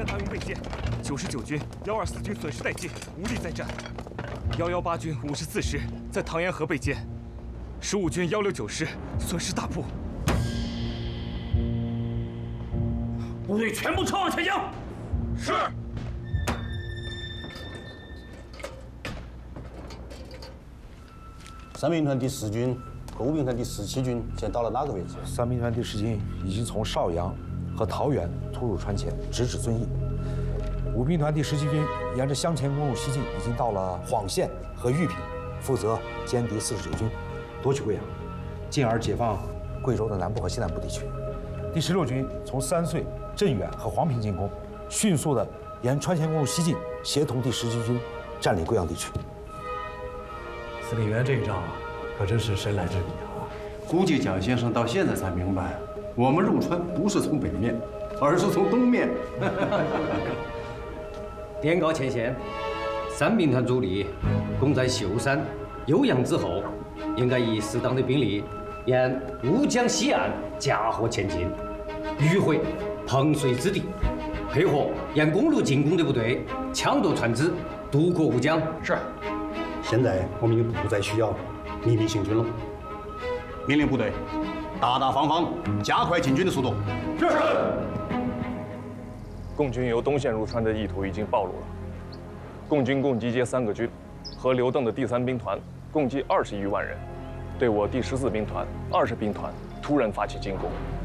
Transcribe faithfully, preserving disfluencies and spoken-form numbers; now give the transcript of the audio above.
大营被歼，九十九军、幺二四军损失殆尽，无力再战。幺幺八军五十四师在唐沿河被歼，十五军幺六九师损失大部。 部队全部撤往前江。 是。 三兵团第十军和五兵团第十七军现在到了哪个位置？ 三兵团第十军已经从邵阳和桃园突入川前，直指遵义。五兵团第十七军沿着湘黔公路西进，已经到了晃县和玉品，负责歼敌四十九军，夺取贵阳，进而解放贵州的南部和西南部地区。第十六军从三穗、镇远和黄平进攻，迅速的沿川黔公路西进，协同第十七军占领贵阳地区。 司令员这一仗可真是神来之笔啊！ 估计蒋先生到现在才明白，我们入川不是从北面，而是从东面。 电告前线，三兵团主力攻在秀山、酉阳之后，应该以适当的兵力沿乌江西岸夹货前进，迂回彭水之地，配合沿公路进攻的部队，抢夺船只，渡过乌江。 是。 现在我们已经不再需要秘密行军了。 命令部队大大方方，加快进军的速度。 是。 共军由东线入川的意图已经暴露了。共军共集结三个军，和刘邓的第三兵团共计二十余万人，对我第十四兵团、二十兵团突然发起进攻。